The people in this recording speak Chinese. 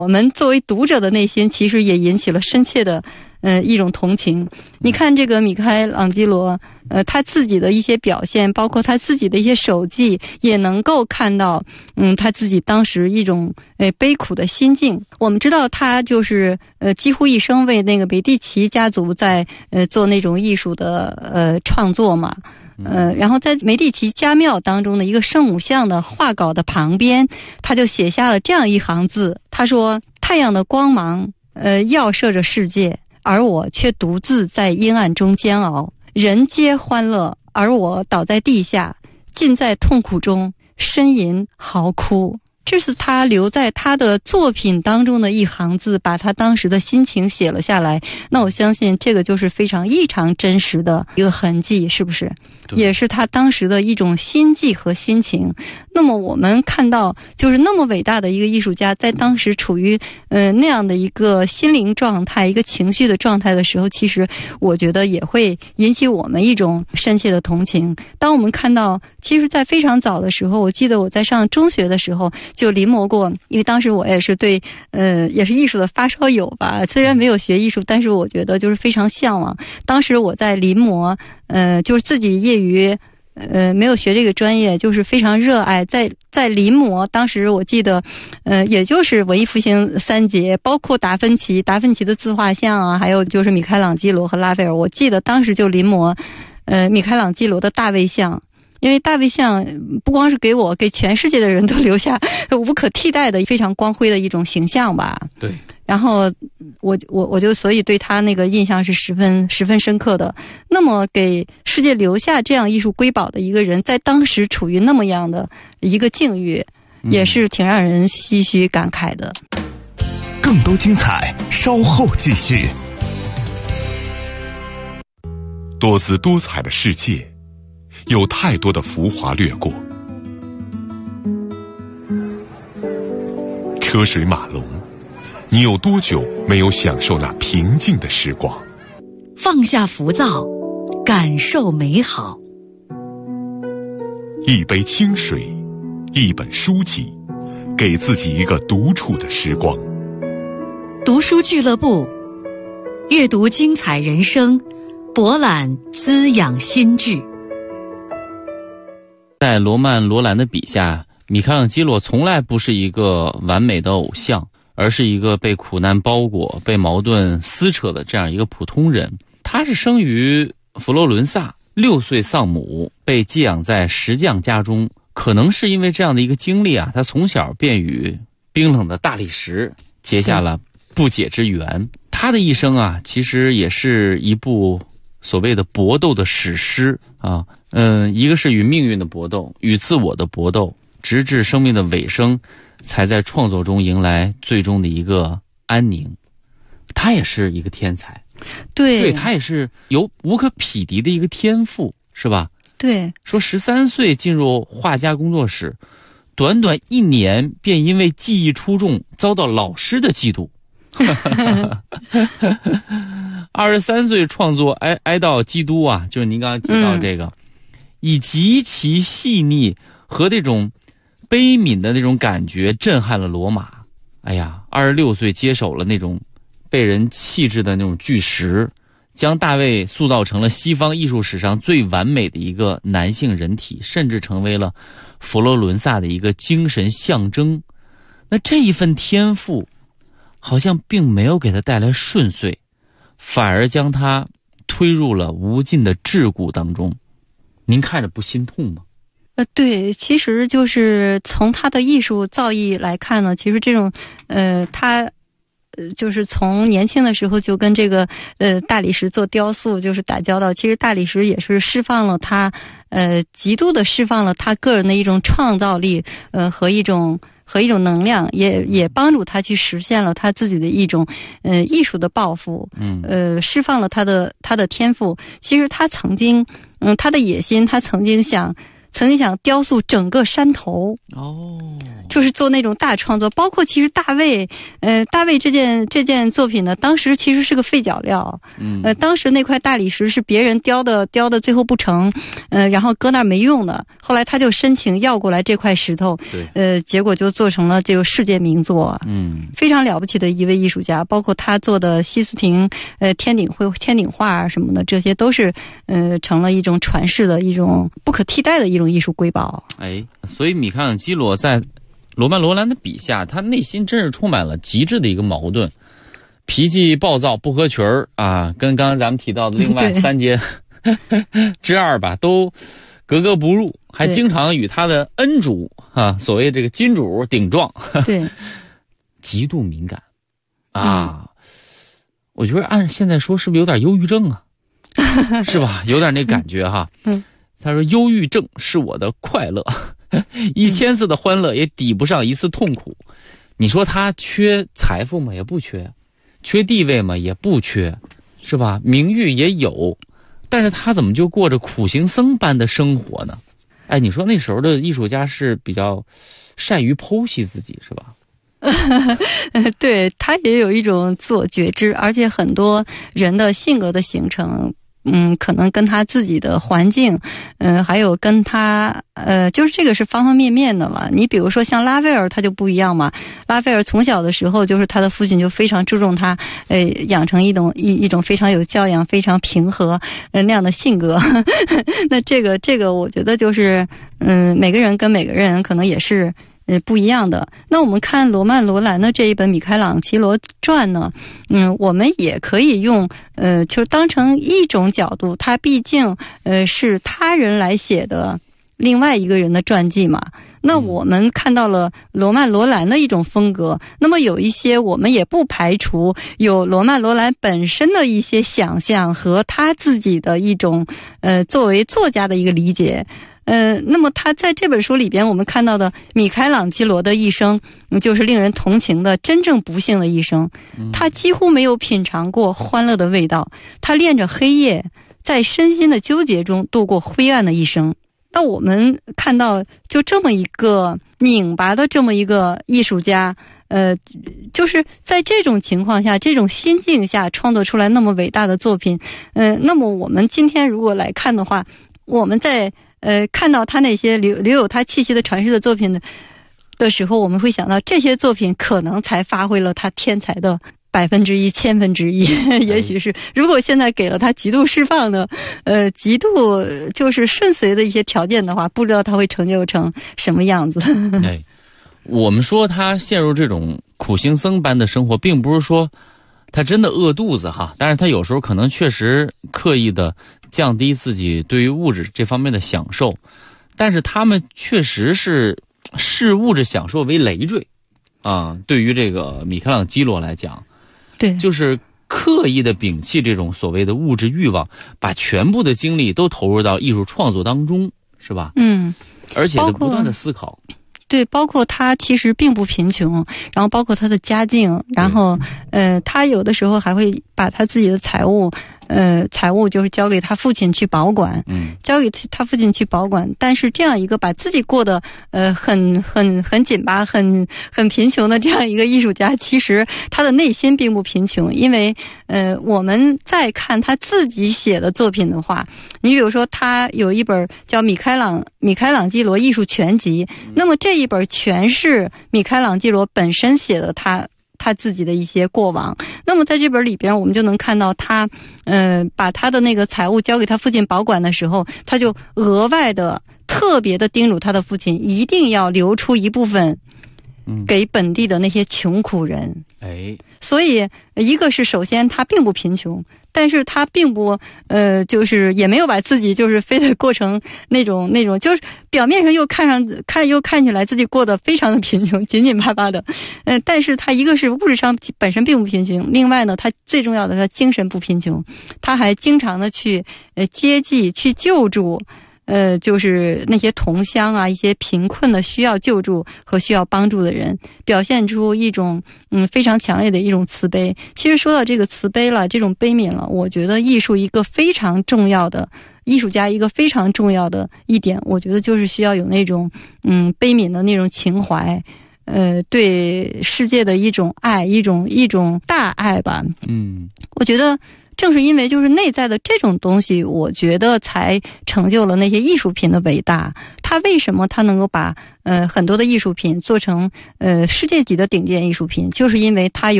我们作为读者的内心其实也引起了深切的一种同情。你看这个米开朗基罗他自己的一些表现，包括他自己的一些手迹，也能够看到他自己当时一种悲苦的心境。我们知道他就是几乎一生为那个美第奇家族在做那种艺术的创作嘛。然后在美第奇家庙当中的一个圣母像的画稿的旁边，他就写下了这样一行字，他说：太阳的光芒耀射着世界，而我却独自在阴暗中煎熬，人皆欢乐，而我倒在地下，尽在痛苦中呻吟嚎哭。这是他留在他的作品当中的一行字，把他当时的心情写了下来。那我相信这个就是非常异常真实的一个痕迹，是不是？也是他当时的一种心迹和心情。那么我们看到，就是那么伟大的一个艺术家，在当时处于那样的一个心灵状态、一个情绪的状态的时候，其实我觉得也会引起我们一种深切的同情。当我们看到，其实在非常早的时候，我记得我在上中学的时候就临摹过，因为当时我也是对也是艺术的发烧友吧，虽然没有学艺术，但是我觉得就是非常向往。当时我在临摹就是自己业余没有学这个专业，就是非常热爱在临摹。当时我记得也就是文艺复兴三杰，包括达芬奇的自画像啊，还有就是米开朗基罗和拉斐尔。我记得当时就临摹米开朗基罗的大卫像，因为大卫像不光是给我，给全世界的人都留下无可替代的非常光辉的一种形象吧。 对。 然后我就所以对他那个印象是十分深刻的。那么给世界留下这样艺术瑰宝的一个人，在当时处于那么样的一个境遇，也是挺让人唏嘘感慨的。 更多精彩稍后继续。 多姿多彩的世界，有太多的浮华掠过，车水马龙，你有多久没有享受那平静的时光？ 放下浮躁，感受美好。 一杯清水，一本书籍，给自己一个独处的时光。 读书俱乐部，阅读精彩人生，博览滋养心智。 在罗曼·罗兰的笔下，米开朗基罗从来不是一个完美的偶像，而是一个被苦难包裹、被矛盾撕扯的这样一个普通人。他是生于佛罗伦萨，6岁丧母，被寄养在石匠家中。可能是因为这样的一个经历啊，他从小便与冰冷的大理石结下了不解之缘。他的一生啊，其实也是一部所谓的搏斗的史诗啊。一个是与命运的搏斗，与自我的搏斗，直至生命的尾声，才在创作中迎来最终的一个安宁。他也是一个天才，对，他也是有无可匹敌的一个天赋，是吧？ 对， 说13岁进入画家工作室，短短1年便因为技艺出众遭到老师的嫉妒。23岁创作哀悼基督啊，就是您刚才提到这个，以极其细腻和这种悲悯的那种感觉震撼了罗马。哎呀，26岁接手了那种被人弃置的那种巨石，将大卫塑造成了西方艺术史上最完美的一个男性人体，甚至成为了佛罗伦萨的一个精神象征。那这一份天赋好像并没有给他带来顺遂，反而将他推入了无尽的桎梏当中。您看着不心痛吗？ 对，其实就是从他的艺术造诣来看呢，其实这种他就是从年轻的时候就跟这个大理石做雕塑就是打交道。其实大理石也是释放了他极度的释放了他个人的一种创造力和一种能量，也帮助他去实现了他自己的一种艺术的抱负，释放了他的天赋。其实他曾经他的野心，他曾经想曾经想雕塑整个山头。就是做那种大创作，包括其实大卫这件作品呢，当时其实是个废脚料。当时那块大理石是别人雕的最后不成，然后搁那儿没用的。后来他就申请要过来这块石头，结果就做成了这个世界名作。非常了不起的一位艺术家，包括他做的西斯廷天顶画啊什么的，这些都是成了一种传世的一种不可替代的一种艺术瑰宝。 所以米开朗基罗在罗曼·罗兰的笔下，他内心真是充满了极致的一个矛盾，脾气暴躁，不合群儿啊，跟刚才咱们提到的另外3节之2吧，都格格不入，还经常与他的恩主啊，所谓这个金主顶撞， 对， 极度敏感啊。我觉得按现在说，是不是有点忧郁症啊？是吧？有点那感觉哈。他说：“忧郁症是我的快乐。1000次的欢乐也抵不上1次痛苦。”你说他缺财富吗？也不缺。缺地位吗？也不缺，是吧？名誉也有，但是他怎么就过着苦行僧般的生活呢？你说那时候的艺术家是比较善于剖析自己，是吧？ 对，他也有一种自我觉知，而且很多人的性格的形成可能跟他自己的环境，还有跟他，就是这个是方方面面的了。你比如说像拉斐尔，他就不一样嘛。拉斐尔从小的时候，就是他的父亲就非常注重他，养成一种非常有教养、非常平和，那样的性格。那这个，我觉得就是，每个人跟每个人可能也是。不一样的。那我们看罗曼·罗兰的这一本《米开朗基罗传》呢，我们也可以用就当成一种角度，它毕竟是他人来写的另外一个人的传记嘛。那我们看到了罗曼·罗兰的一种风格，那么有一些我们也不排除有罗曼·罗兰本身的一些想象和他自己的一种作为作家的一个理解。那么他在这本书里边，我们看到的米开朗基罗的一生，就是令人同情的真正不幸的一生。他几乎没有品尝过欢乐的味道，他恋着黑夜，在身心的纠结中度过灰暗的一生。那我们看到，就这么一个拧巴的这么一个艺术家，就是在这种情况下，这种心境下创作出来那么伟大的作品。那么我们今天如果来看的话，我们在看到他那些留有他气息的传世的作品的时候，我们会想到这些作品可能才发挥了他天才的1%、1/1000,000,000，也许是如果现在给了他极度释放的极度就是顺遂的一些条件的话，不知道他会成就成什么样子。 我们说他陷入这种苦行僧般的生活，并不是说他真的饿肚子哈，但是他有时候可能确实刻意的降低自己对于物质这方面的享受，但是他们确实是视物质享受为累赘啊。对于这个米开朗基罗来讲， 对， 就是刻意的摒弃这种所谓的物质欲望，把全部的精力都投入到艺术创作当中，是吧？而且不断的思考。 对，包括他其实并不贫穷，然后包括他的家境，然后他有的时候还会把他自己的财务就是交给他父亲去保管，交给他父亲去保管。但是这样一个把自己过得很紧巴、很贫穷的这样一个艺术家，其实他的内心并不贫穷，因为我们再看他自己写的作品的话，你比如说他有一本叫《米开朗基罗艺术全集》，那么这一本全是米开朗基罗本身写的他自己的一些过往。那么在这本里边，我们就能看到他把他的那个财物交给他父亲保管的时候，他就额外的特别的叮嘱他的父亲一定要留出一部分给本地的那些穷苦人。所以一个是首先他并不贫穷，但是他并不就是也没有把自己就是非得过成那种就是表面上又看起来自己过得非常的贫穷，紧紧巴巴的。但是他一个是物质上本身并不贫穷，另外呢，他最重要的他精神不贫穷，他还经常的去接济去救助就是那些同乡啊，一些贫困的需要救助和需要帮助的人，表现出一种非常强烈的一种慈悲。其实说到这个慈悲了，这种悲悯了，我觉得艺术一个非常重要的艺术家一个非常重要的一点，我觉得就是需要有那种悲悯的那种情怀，对世界的一种爱，一种大爱吧。我觉得正是因为就是内在的这种东西，我觉得才成就了那些艺术品的伟大。它为什么它能够把很多的艺术品做成世界级的顶尖艺术品，就是因为它有